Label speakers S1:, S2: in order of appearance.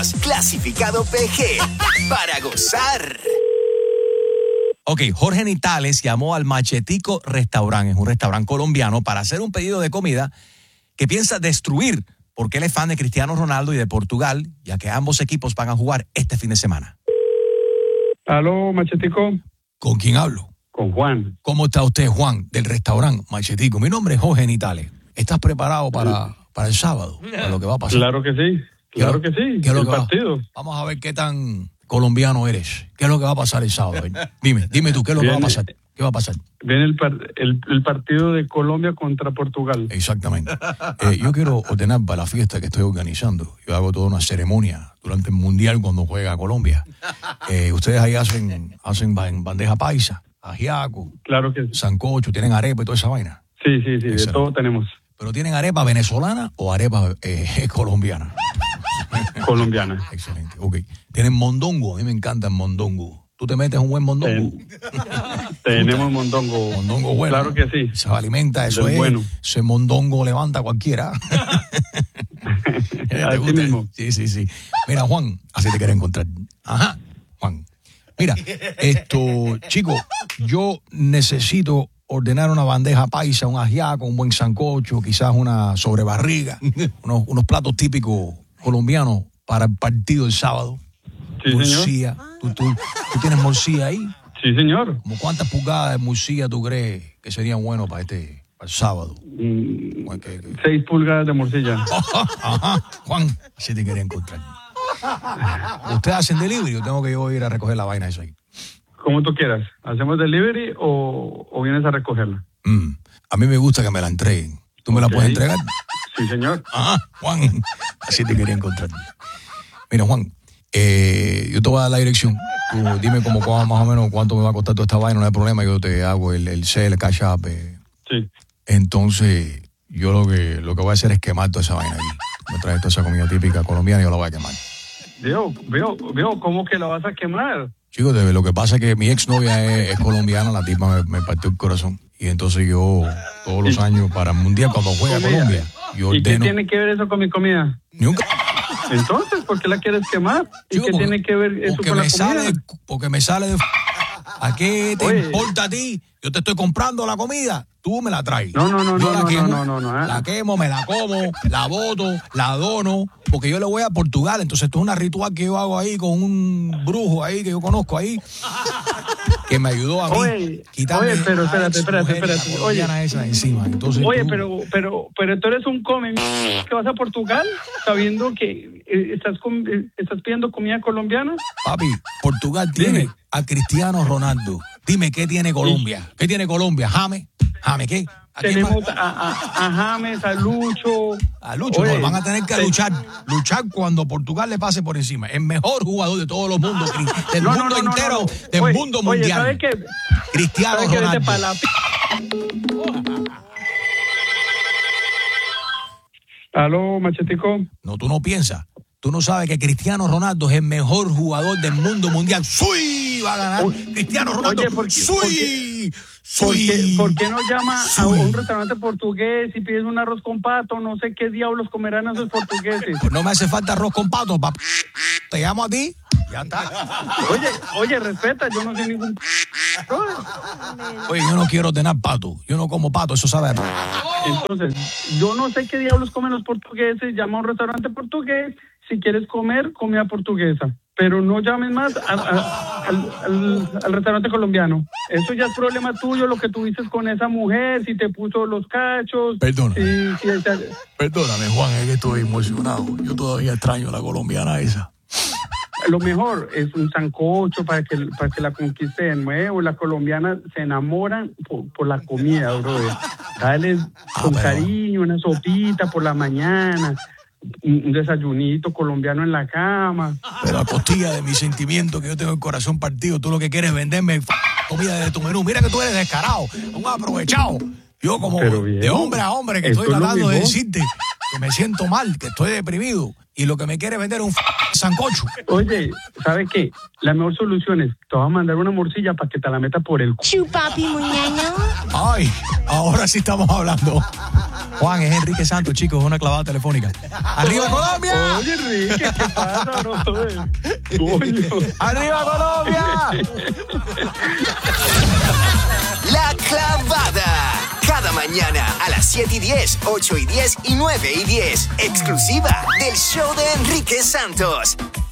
S1: Somos Clasificado PG para gozar.
S2: Ok, Jorge Nitales llamó al Machetico Restaurant, es un restaurante colombiano, para hacer un pedido de comida que piensa destruir, porque él es fan de Cristiano Ronaldo y de Portugal, ya que ambos equipos van a jugar este fin de semana.
S3: Aló, Machetico.
S2: ¿Con quién hablo?
S3: Con Juan.
S2: ¿Cómo está usted, Juan, del restaurante Machetico? Mi nombre es Jorge Nitales. ¿Estás preparado para el sábado, para lo que va a pasar?
S3: Claro que sí, claro que sí,
S2: ¿Qué es lo
S3: el
S2: que va?
S3: partido.
S2: Vamos a ver qué tan colombiano eres. ¿Qué es lo que va a pasar el sábado? Dime tú, ¿qué es lo que va a pasar? ¿Qué va a pasar?
S3: Viene el partido de Colombia contra Portugal.
S2: Exactamente. Yo quiero ordenar para la fiesta que estoy organizando. Yo hago toda una ceremonia durante el Mundial cuando juega Colombia. Ustedes ahí hacen bandeja paisa, ajiaco,
S3: Claro que sí.
S2: sancocho, tienen arepa y toda esa vaina.
S3: Sí, de todo tenemos.
S2: ¿Pero tienen arepa venezolana o arepa colombiana?
S3: Colombiana.
S2: Excelente, ok. ¿Tienen mondongo? A mí me encanta el mondongo. ¿Tú te metes un buen mondongo?
S3: Tenemos mondongo.
S2: Mondongo bueno.
S3: Claro que sí.
S2: Se alimenta, eso es
S3: bueno.
S2: Ese mondongo levanta a cualquiera.
S3: Así mismo.
S2: Sí. Mira, Juan, así te quiero encontrar. Ajá, Juan. Mira, chico, yo necesito ordenar una bandeja paisa, un ajiaco, un buen sancocho, quizás una sobrebarriga, unos platos típicos colombianos para el partido el sábado.
S3: Sí,
S2: morcilla.
S3: señor.
S2: ¿Tú tienes morcilla ahí?
S3: Sí, señor.
S2: ¿Cómo cuántas pulgadas de morcilla tú crees que serían buenos para el sábado?
S3: 6 pulgadas de morcilla.
S2: Ajá, Juan, así te quería encontrar. ¿Ustedes hacen delivery o tengo que yo ir a recoger la vaina esa ahí?
S3: Como tú quieras. ¿Hacemos delivery o vienes a recogerla?
S2: A mí me gusta que me la entreguen. ¿Tú me la puedes entregar?
S3: Sí, señor.
S2: Ajá, Juan, así te quería encontrar. Mira, Juan, yo te voy a dar la dirección. Tú dime como más o menos cuánto me va a costar toda esta vaina, no hay problema, yo te hago el CEL, el Cash App.
S3: Sí.
S2: Entonces, yo lo que voy a hacer es quemar toda esa vaina aquí. Me traes toda esa comida típica colombiana y yo la voy a quemar.
S3: Veo, ¿cómo que la vas a quemar?
S2: Chicos, lo que pasa es que mi exnovia es colombiana, la tipa me partió el corazón. Y entonces yo, todos los años, para el Mundial, cuando juega Colombia, yo ordeno...
S3: ¿Y qué tiene que ver eso con mi comida?
S2: Nunca...
S3: Entonces, ¿por qué la quieres quemar? ¿Y qué tiene que ver eso con la comida?
S2: Porque me sale de... ¿A qué te importa a ti? Yo te estoy comprando la comida, tú me la traes.
S3: No.
S2: La quemo, me la como, la boto, la dono, porque yo le voy a Portugal. Entonces esto es una ritual que yo hago ahí con un brujo ahí que yo conozco ahí, que me ayudó a mí.
S3: Oye, pero espérate. Oye,
S2: esa encima. Entonces,
S3: pero tú eres un come que vas a Portugal sabiendo que estás pidiendo comida colombiana.
S2: Papi, Portugal tiene a Cristiano Ronaldo. Dime, ¿qué tiene Colombia?
S3: Sí.
S2: ¿Qué tiene Colombia? ¿Jame, ¿qué?
S3: Tenemos a James, a Lucho.
S2: A Lucho, no, van a tener que luchar cuando Portugal le pase por encima. El mejor jugador de todos los mundos, del mundo entero, del mundo mundial.
S3: ¿Sabes qué?
S2: Cristiano Ronaldo.
S3: Aló, Machetico.
S2: No, tú no piensas. Tú no sabes que Cristiano Ronaldo es el mejor jugador del mundo mundial. ¡Sui! Va a ganar Cristiano Ronaldo.
S3: Oye, ¿por qué no llama a un restaurante portugués y pides un arroz con pato? No sé qué diablos comerán esos portugueses.
S2: Pues no me hace falta arroz con pato, papá. Te llamo a ti. Ya está.
S3: Oye, respeta, yo no soy ningún...
S2: Oye, yo no quiero ordenar pato. Yo no como pato, eso sabe.
S3: Entonces, yo no sé qué diablos comen los portugueses. Llama a un restaurante portugués. Si quieres comer, comida portuguesa. Pero no llames más al restaurante colombiano. Eso ya es problema tuyo, lo que tuviste con esa mujer, si te puso los cachos.
S2: Perdóname, Juan, es que estoy emocionado. Yo todavía extraño a la colombiana esa.
S3: Lo mejor es un sancocho para que la conquiste de nuevo. Las colombianas se enamoran por la comida, brother. Dale con cariño, una sopita por la mañana, un desayunito colombiano en la cama.
S2: Pero a costilla de mi sentimiento, que yo tengo el corazón partido, tú lo que quieres es venderme comida de tu menú. Mira que tú eres descarado, un aprovechado. Yo como de hombre a hombre que estoy tratando de decirte que me siento mal, que estoy deprimido, y lo que me quiere vender es un sancocho.
S3: Oye, ¿sabes qué? La mejor solución es, te voy a mandar una morcilla para que te la meta por el...
S4: Chupapi muñeño.
S2: Ay, ahora sí estamos hablando. Juan, es Enrique Santos, chicos, es una clavada telefónica. ¡Arriba Colombia!
S3: Oye, Enrique, ¿qué pasa, bro? Coño.
S2: ¡Arriba Colombia!
S1: La Clavada. Cada mañana a las 7:10, 8:10 y 9:10. Exclusiva del show de Enrique Santos.